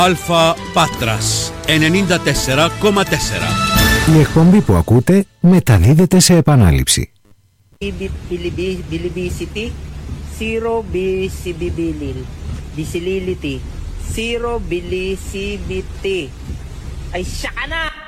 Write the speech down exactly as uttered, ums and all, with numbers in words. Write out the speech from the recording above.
Alpha Patras ενενήντα τέσσερα κόμμα τέσσερα. Η εκπομπή που ακούτε μεταδίδεται σε επανάληψη. Bilibisity, zero visibility, visibility, zero visibility. Ay, siya ka na!